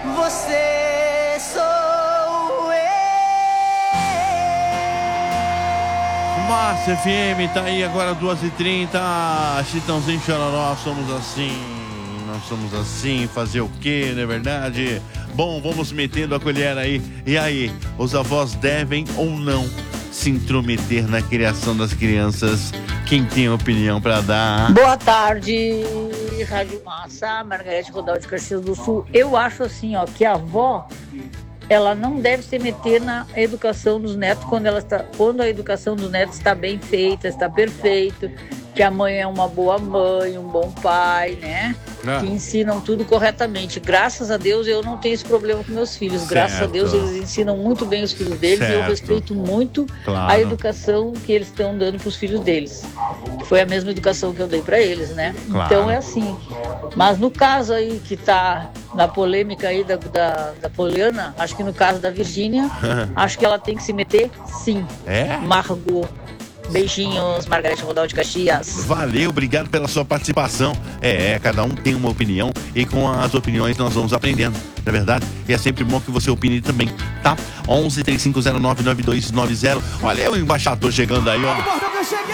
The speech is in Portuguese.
você sou eu. Márcia FM, tá aí agora 2h30. Chitãozinho Chororó, somos assim. Nós somos assim, fazer o quê, não é verdade? Bom, vamos metendo a colher aí. E aí, os avós devem ou não se intrometer na criação das crianças? Quem tem opinião pra dar? Boa tarde, Rádio Massa, Margarete Rodal de Caxias do Sul. Eu acho assim, ó, que a avó, ela não deve se meter na educação dos netos quando a educação dos netos está bem feita, está perfeito, que a mãe é uma boa mãe, um bom pai, né? Que ensinam tudo corretamente. Graças a Deus eu não tenho esse problema com meus filhos. Graças a Deus eles ensinam muito bem os filhos deles e eu respeito muito a educação que eles estão dando para os filhos deles. Foi a mesma educação que eu dei para eles, né? Então é assim. Mas no caso aí que tá na polêmica aí da Poliana, acho que no caso da Virgínia, acho que ela tem que se meter, sim. Margot. Beijinhos, Margarete Rodal de Caxias. Valeu, obrigado pela sua participação. Cada um tem uma opinião e com as opiniões nós vamos aprendendo, não é verdade? E é sempre bom que você opine também, tá? 11 3509 9290. Olha o embaixador chegando aí, ó.